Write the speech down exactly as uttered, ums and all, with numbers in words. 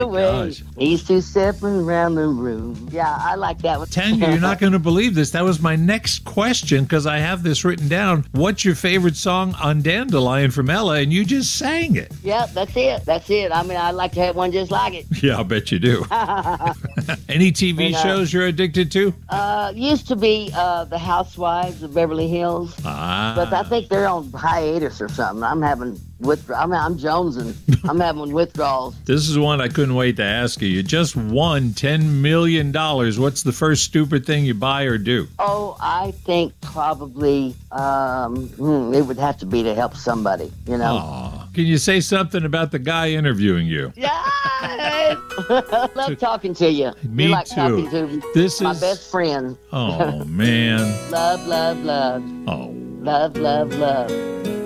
Gosh. He's two stepping around the room. Yeah, I like that one. Tanya, you're not going to believe this. That was my next question because I have this written down. What's your favorite song on Dandelion from Ella? And you just sang it. Yeah, that's it. That's it. I mean, I'd like to have one just like it. Yeah, I'll bet you do. Any T V And, uh, shows you're addicted to? Uh, used to be uh, The Housewives of Beverly Hills. Ah. But I think they're on hiatus or something. I'm having withdraw. I mean, I'm jonesing. I'm having withdrawals. This is one I couldn't wait to ask you. You just won ten million dollars. What's the first stupid thing you buy or do? Oh, I think probably um, hmm, it would have to be to help somebody, you know. Aw. Can you say something about the guy interviewing you? Yeah, love talking to you. Me You're like too. talking to This my is- best friend. Oh, man. Love, love, love, Oh. love, love, love.